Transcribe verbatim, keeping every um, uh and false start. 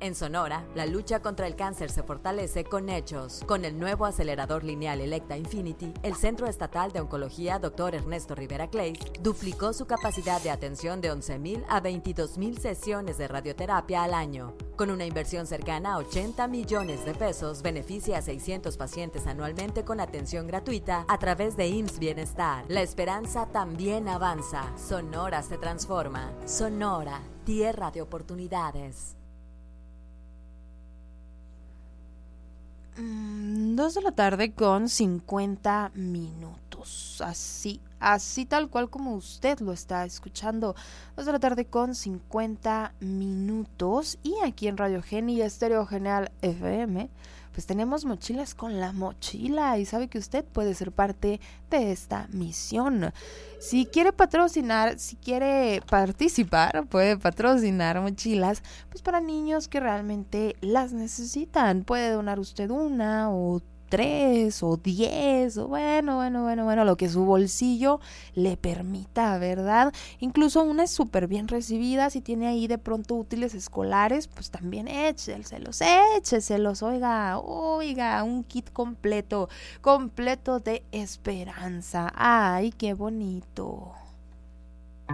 En Sonora, la lucha contra el cáncer se fortalece con hechos. Con el nuevo acelerador lineal Electa Infinity, el Centro Estatal de Oncología doctor Ernesto Rivera Clays duplicó su capacidad de atención de once mil a veintidós mil sesiones de radioterapia al año. Con una inversión cercana a ochenta millones de pesos, beneficia a seiscientos pacientes anualmente con atención gratuita a través de I M S S Bienestar. La esperanza también avanza. Sonora se transforma. Sonora, tierra de oportunidades. Dos de la tarde con cincuenta minutos, así, así tal cual como usted lo está escuchando. Dos de la tarde con cincuenta minutos, y aquí en Radio Geni y Estéreo Genial F M, pues tenemos Mochilas con la Mochila, y sabe que usted puede ser parte de esta misión. Si quiere patrocinar, si quiere participar, puede patrocinar mochilas pues para niños que realmente las necesitan. Puede donar usted una o tres o diez o bueno, bueno, bueno, bueno, lo que su bolsillo le permita, ¿verdad? Incluso una es súper bien recibida. Si tiene ahí de pronto útiles escolares, pues también écheselos, écheselos, oiga, oiga, un kit completo, completo de esperanza. ¡Ay, qué bonito!